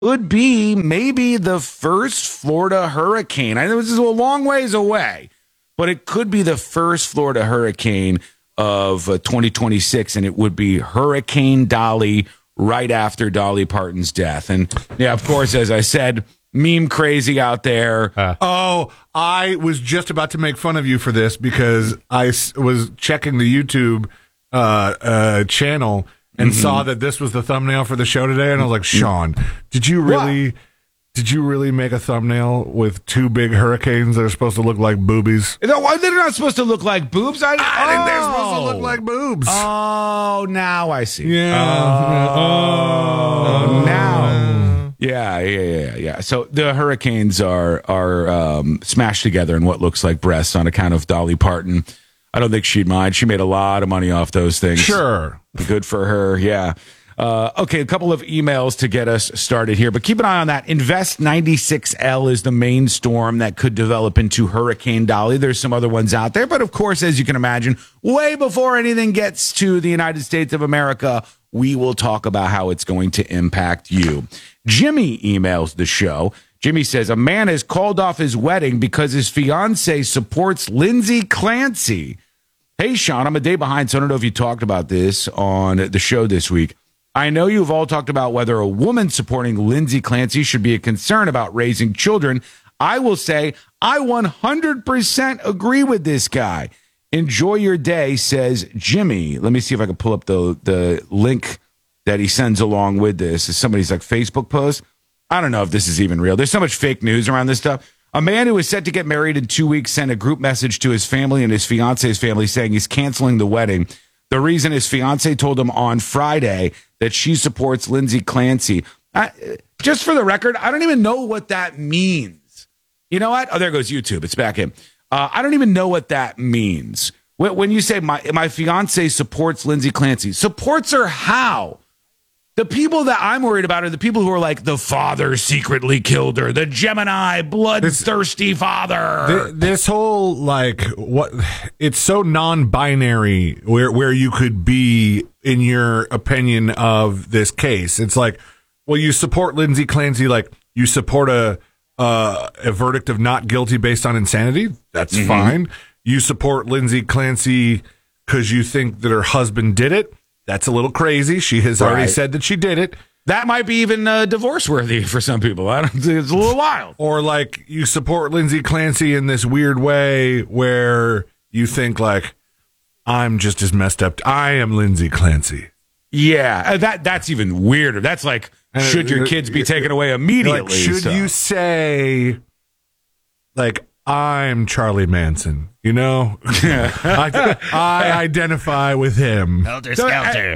could be maybe the first Florida hurricane. I know this is a long ways away, but it could be the first Florida hurricane of 2026, and it would be Hurricane Dolly right after Dolly Parton's death. And yeah, of course, as I said, meme crazy out there. I was just about to make fun of you for this because I was checking the YouTube channel and saw that this was the thumbnail for the show today, and I was like, Sean, did you really make a thumbnail with two big hurricanes that are supposed to look like boobies? No, they're not supposed to look like boobs. I think they're supposed to look like boobs. Oh, now I see. Yeah. Now. Yeah. So the hurricanes are smashed together in what looks like breasts on account of Dolly Parton. I don't think she'd mind. She made a lot of money off those things. Sure. Good for her. Yeah. Okay, a couple of emails to get us started here, but keep an eye on that. Invest 96L is the main storm that could develop into Hurricane Dolly. There's some other ones out there, but of course, as you can imagine, way before anything gets to the United States of America, we will talk about how it's going to impact you. Jimmy emails the show. Jimmy says, a man has called off his wedding because his fiance supports Lindsay Clancy. Hey, Sean, I'm a day behind, so I don't know if you talked about this on the show this week. I know you've all talked about whether a woman supporting Lindsay Clancy should be a concern about raising children. I will say I 100% agree with this guy. Enjoy your day, says Jimmy. Let me see if I can pull up the link that he sends along with this. Is somebody's like Facebook post? I don't know if this is even real. There's so much fake news around this stuff. A man who is set to get married in 2 weeks sent a group message to his family and his fiance's family saying he's canceling the wedding. The reason his fiance told him on Friday that she supports Lindsay Clancy. Just for the record, I don't even know what that means. You know what? Oh, there goes YouTube. It's back in. I don't even know what that means. When you say my fiance supports Lindsay Clancy, supports her how? The people that I'm worried about are the people who are like, the father secretly killed her, the Gemini bloodthirsty father. This whole, like, what? It's so non-binary where you could be in your opinion of this case. It's like, well, you support Lindsay Clancy, like you support a verdict of not guilty based on insanity. That's fine. You support Lindsay Clancy because you think that her husband did it. That's a little crazy. She has already said that she did it. That might be even divorce worthy for some people. I don't think it's a little wild. Or like you support Lindsay Clancy in this weird way where you think like, I'm just as messed up. I am Lindsay Clancy. Yeah, that's even weirder. That's like, should your kids be taken away immediately? Like, should you say, like, I'm Charlie Manson, you know? I identify with him. Helter Skelter.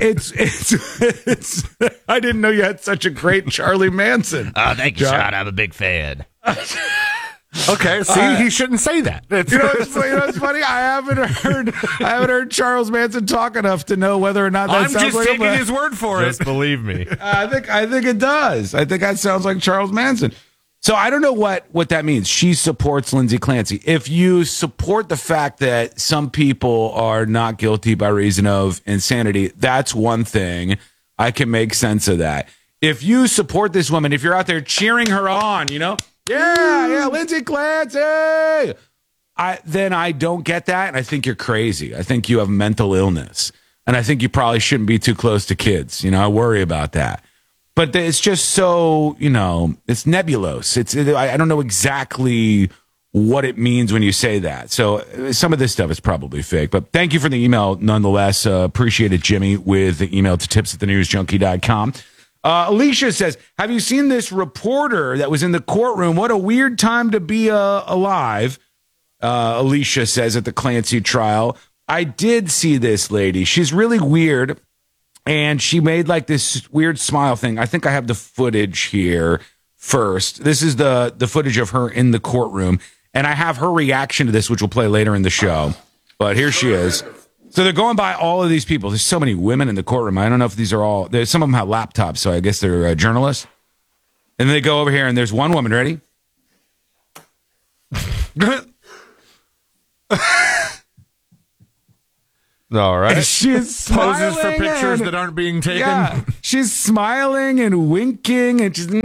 It's I didn't know you had such a great Charlie Manson. Oh, thank you, Sean. I'm a big fan. Okay, see, he shouldn't say that. You know what's funny? I haven't heard Charles Manson talk enough to know whether or not that sounds like. I'm just taking his word for it. Just believe me. I think it does. I think that sounds like Charles Manson. So I don't know what that means. She supports Lindsay Clancy. If you support the fact that some people are not guilty by reason of insanity, that's one thing. I can make sense of that. If you support this woman, if you're out there cheering her on, you know, yeah, Lindsay Clancy, then I don't get that, and I think you're crazy. I think you have mental illness, and I think you probably shouldn't be too close to kids. You know, I worry about that. But it's just so, you know, it's nebulous. I don't know exactly what it means when you say that. So some of this stuff is probably fake. But thank you for the email nonetheless. Appreciate it, Jimmy, with the email to tips@thenewsjunkie.com. Alicia says, have you seen this reporter that was in the courtroom? What a weird time to be alive. Alicia says at the Clancy trial. I did see this lady. She's really weird. And she made like this weird smile thing. I think I have the footage here first. This is the footage of her in the courtroom. And I have her reaction to this, which we'll play later in the show. But here she is. So they're going by all of these people. There's so many women in the courtroom. I don't know if these are all. Some of them have laptops, so I guess they're journalists. And then they go over here, and there's one woman. Ready? All right. She's Poses for smiling pictures and- that aren't being taken. Yeah, she's smiling and winking and just.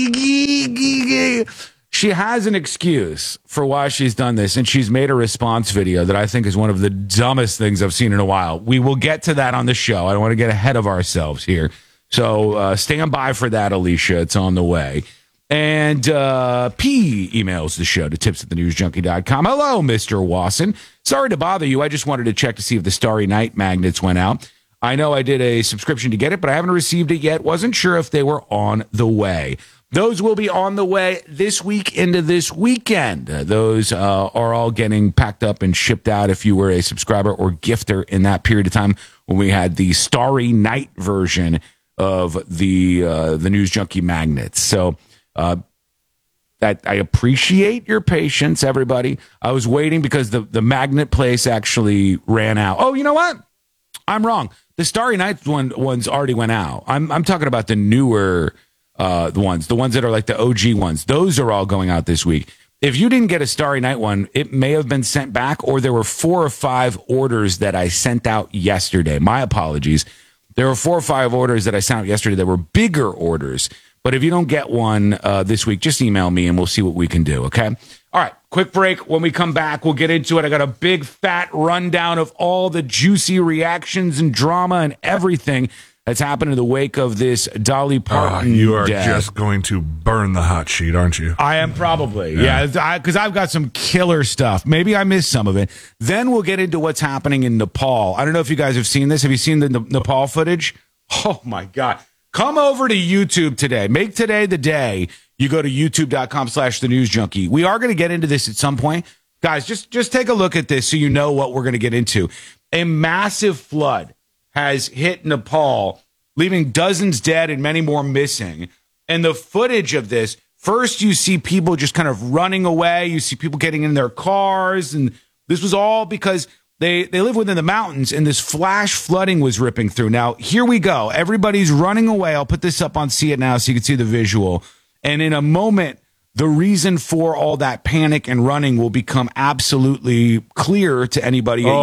She has an excuse for why she's done this, and she's made a response video that I think is one of the dumbest things I've seen in a while. We will get to that on the show. I don't want to get ahead of ourselves here. So stand by for that, Alicia. It's on the way. And P emails the show to tips@thenewsjunkie.com. Hello, Mr. Wasson. Sorry to bother you. I just wanted to check to see if the Starry Night magnets went out. I know I did a subscription to get it, but I haven't received it yet. Wasn't sure if they were on the way. Those will be on the way this week into this weekend. Those are all getting packed up and shipped out if you were a subscriber or gifter in that period of time when we had the Starry Night version of the News Junkie magnets. So that I appreciate your patience, everybody. I was waiting because the magnet place actually ran out. Oh, you know what? I'm wrong. The Starry Night ones already went out. I'm talking about the newer the ones that are like the OG ones. Those are all going out this week. If you didn't get a Starry Night one, it may have been sent back, or there were 4 or 5 orders that I sent out yesterday. My apologies. There were 4 or 5 orders that I sent out yesterday that were bigger orders. But if you don't get one this week, just email me and we'll see what we can do, okay? All right, quick break. When we come back, we'll get into it. I got a big, fat rundown of all the juicy reactions and drama and everything that's happened in the wake of this Dolly Parton You are death. just going to burn the hot sheet, aren't you? I am probably. Yeah, because I've got some killer stuff. Maybe I missed some of it. Then we'll get into what's happening in Nepal. I don't know if you guys have seen this. Have you seen the Nepal footage? Oh, my God. Come over to YouTube today. Make today the day you go to youtube.com/thenewsjunkie. We are going to get into this at some point. Guys, just take a look at this so you know what we're going to get into. A massive flood has hit Nepal, leaving dozens dead and many more missing. And the footage of this, first you see people just kind of running away. You see people getting in their cars. And this was all because they live within the mountains, and this flash flooding was ripping through. Now, here we go. Everybody's running away. I'll put this up on See It Now so you can see the visual. And in a moment, the reason for all that panic and running will become absolutely clear to anybody at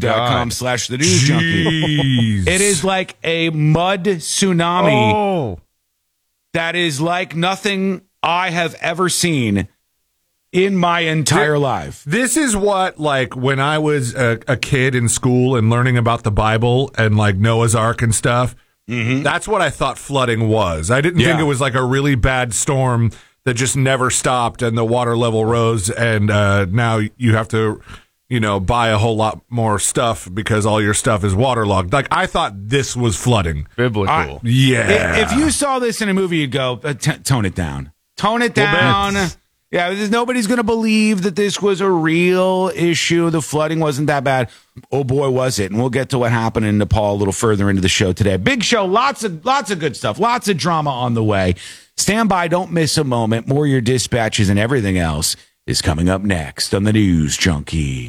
youtube.com/thenewsjunkie. It is like a mud tsunami that is like nothing I have ever seen in my entire life. This is what, like, when I was a kid in school and learning about the Bible and, like, Noah's Ark and stuff, that's what I thought flooding was. I didn't think it was, like, a really bad storm that just never stopped and the water level rose and now you have to, buy a whole lot more stuff because all your stuff is waterlogged. Like, I thought this was flooding. Biblical. If you saw this in a movie, you'd go, tone it down. Tone it down. Yeah, nobody's going to believe that this was a real issue. The flooding wasn't that bad. Oh, boy, was it. And we'll get to what happened in Nepal a little further into the show today. Big show, lots of good stuff, lots of drama on the way. Stand by, don't miss a moment. More of your dispatches and everything else is coming up next on the News Junkie.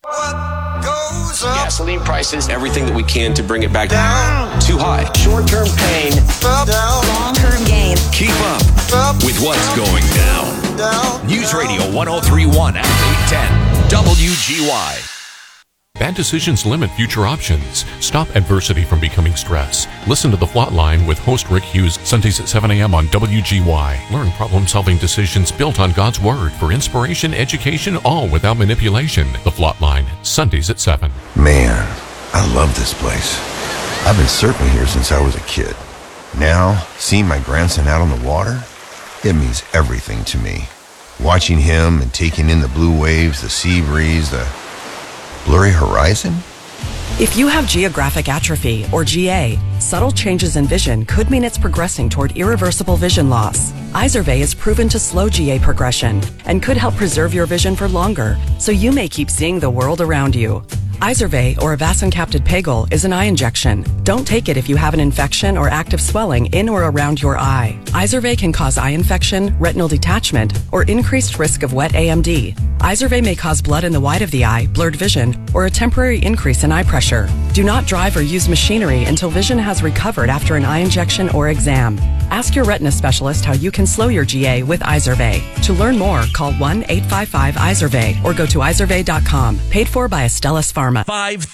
Gasoline prices, everything that we can to bring it back down. Too high. Short-term pain. Long-term gain. Keep up with what's going down. News Radio 103.1 at 810 WGY. Bad decisions limit future options. Stop adversity from becoming stress. Listen to The Flatline with host Rick Hughes, Sundays at 7 a.m. on WGY. Learn problem-solving decisions built on God's Word for inspiration, education, all without manipulation. The Flatline, Sundays at 7. Man, I love this place. I've been surfing here since I was a kid. Now, seeing my grandson out on the water, it means everything to me. Watching him and taking in the blue waves, the sea breeze, the blurry horizon? If you have geographic atrophy, or GA, subtle changes in vision could mean it's progressing toward irreversible vision loss. Izervay is proven to slow GA progression and could help preserve your vision for longer, so you may keep seeing the world around you. Izervay, or avacincaptad pegol, is an eye injection. Don't take it if you have an infection or active swelling in or around your eye. Izervay can cause eye infection, retinal detachment, or increased risk of wet AMD. Izervay may cause blood in the white of the eye, blurred vision, or a temporary increase in eye pressure. Do not drive or use machinery until vision has recovered after an eye injection or exam. Ask your retina specialist how you can slow your GA with Izervay. To learn more, call 1-855-IZERVAY or go to izervay.com. Paid for by Astellas Pharma.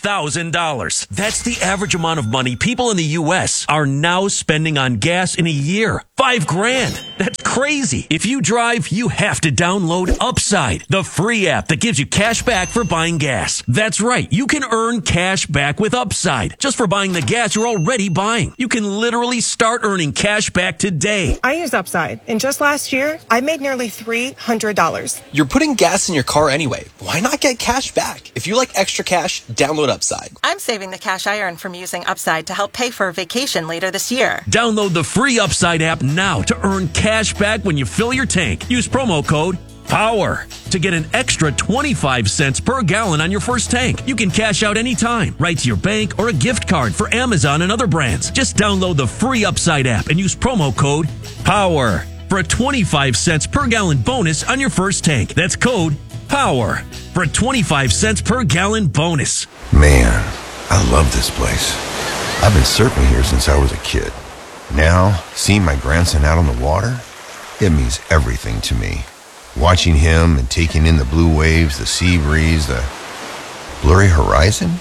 $5,000. That's the average amount of money people in the U.S. are now spending on gas in a year. $5,000. That's crazy. If you drive, you have to download Upside, the free app that gives you cash back for buying gas. That's right. You can earn cash back with Upside just for buying the gas you're already buying. You can literally start earning cash back today. I use Upside, and just last year, I made nearly $300. You're putting gas in your car anyway. Why not get cash back? If you like extra cash, download Upside. I'm saving the cash I earn from using Upside to help pay for a vacation later this year. Download the free Upside app now to earn cash back when you fill your tank. Use promo code POWER to get an extra 25 cents per gallon on your first tank. You can cash out anytime, right to your bank or a gift card for Amazon and other brands. Just download the free Upside app and use promo code POWER for a 25 cents per gallon bonus on your first tank. That's code POWER for a 25 cents per gallon bonus. Man, I love this place. I've been surfing here since I was a kid. Now, seeing my grandson out on the water, it means everything to me. Watching him and taking in the blue waves, the sea breeze, the blurry horizon.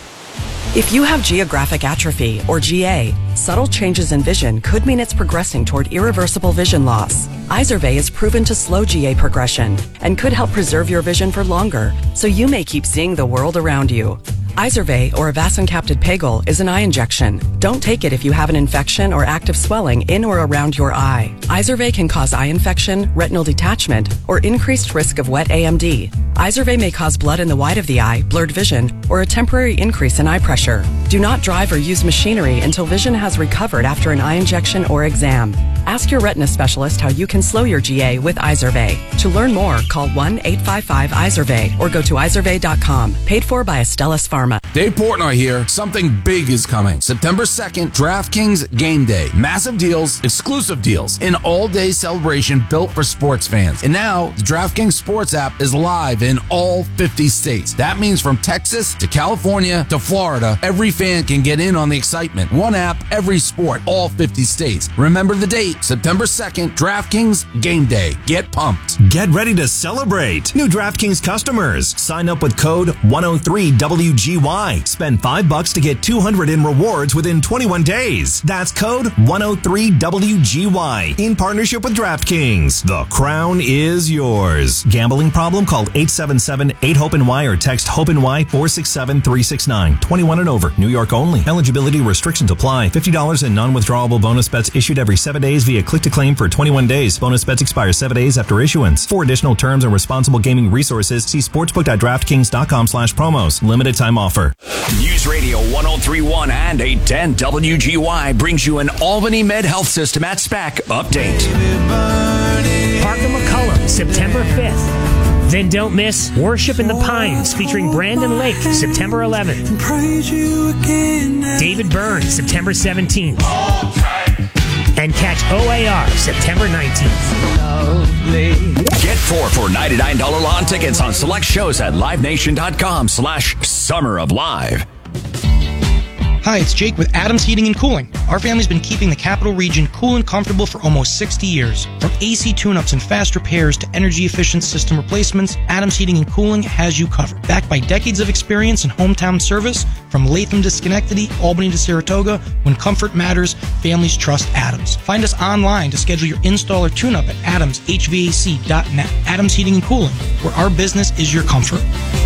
If you have geographic atrophy, or GA, subtle changes in vision could mean it's progressing toward irreversible vision loss. Izervay is proven to slow GA progression and could help preserve your vision for longer, so you may keep seeing the world around you. Izervay, or avacincaptad pegol, is an eye injection. Don't take it if you have an infection or active swelling in or around your eye. Izervay can cause eye infection, retinal detachment, or increased risk of wet AMD. Izervay may cause blood in the white of the eye, blurred vision, or a temporary increase in eye pressure. Do not drive or use machinery until vision has recovered after an eye injection or exam. Ask your retina specialist how you can slow your GA with Izervay. To learn more, call 1-855-IZERVAY or go to izervay.com. Paid for by Astellas Pharma. Dave Portnoy here. Something big is coming. September 2nd, DraftKings Game Day. Massive deals, exclusive deals, an all-day celebration built for sports fans. And now, the DraftKings Sports app is live in all 50 states. That means from Texas to California to Florida, every fan can get in on the excitement. One app, every sport, all 50 states. Remember the date, September 2nd, DraftKings Game Day. Get pumped. Get ready to celebrate. New DraftKings customers. Sign up with code 103WGY. Spend $5 to get $200 in rewards within 21 days. That's code 103WGY. In partnership with DraftKings. The crown is yours. Gambling problem? Call 877-8-HOPE-NY or text HOPE-NY 467-369. 21 and over. New York only. Eligibility restrictions apply. $50 in non-withdrawable bonus bets issued every 7 days via click-to-claim for 21 days. Bonus bets expire 7 days after issuance. For additional terms and responsible gaming resources, see sportsbook.draftkings.com/promos. Limited time offer. News Radio 1031 and 810 WGY brings you an Albany Med Health System at SPAC update. Parker McCullum, September 5th. Then don't miss Worship in the Pines featuring Brandon Lake, September 11th. David Byrne, September 17th. And catch OAR September 19th. Get 4 for $99 lawn tickets on select shows at livenation.com/Summer of Live. Hi, it's Jake with Adams Heating and Cooling. Our family's been keeping the capital region cool and comfortable for almost 60 years. From AC tune-ups and fast repairs to energy-efficient system replacements, Adams Heating and Cooling has you covered. Backed by decades of experience and hometown service, from Latham to Schenectady, Albany to Saratoga, when comfort matters, families trust Adams. Find us online to schedule your install or tune-up at adamshvac.net. Adams Heating and Cooling, where our business is your comfort.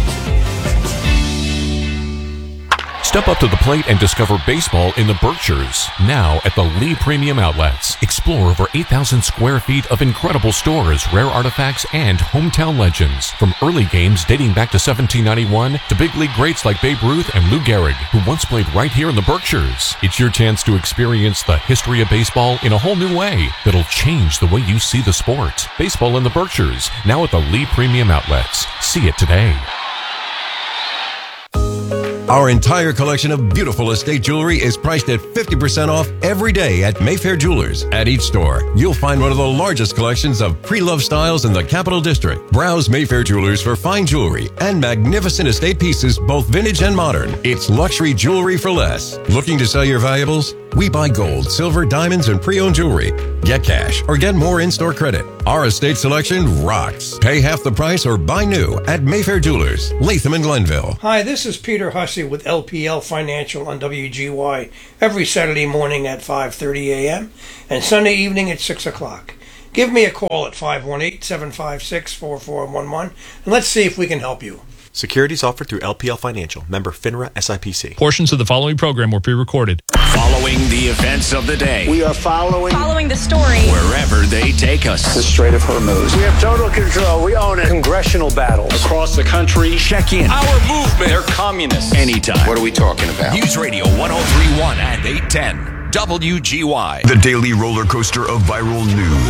Step up to the plate and discover baseball in the Berkshires. Now at the Lee Premium Outlets. Explore over 8,000 square feet of incredible stores, rare artifacts, and hometown legends. From early games dating back to 1791 to big league greats like Babe Ruth and Lou Gehrig, who once played right here in the Berkshires. It's your chance to experience the history of baseball in a whole new way that'll change the way you see the sport. Baseball in the Berkshires, now at the Lee Premium Outlets. See it today. Our entire collection of beautiful estate jewelry is priced at 50% off every day at Mayfair Jewelers. At each store, you'll find one of the largest collections of pre-loved styles in the Capital District. Browse Mayfair Jewelers for fine jewelry and magnificent estate pieces, both vintage and modern. It's luxury jewelry for less. Looking to sell your valuables? We buy gold, silver, diamonds, and pre-owned jewelry. Get cash or get more in-store credit. Our estate selection rocks. Pay half the price or buy new at Mayfair Jewelers, Latham and Glenville. Hi, this is Peter Hussey with LPL Financial on WGY every Saturday morning at 5:30 a.m. and Sunday evening at 6 o'clock. Give me a call at 518-756-4411 and let's see if we can help you. Securities offered through LPL Financial, member FINRA SIPC. Portions of the following program were pre-recorded. Following the events of the day. We are following the story Wherever they take us. the Strait of Hormuz. We have total control. We own it. Congressional battles Across the country. Check in. Our movement. They're communists. Anytime. What are we talking about? News Radio 1031 and 810. WGY. The daily roller coaster of viral news.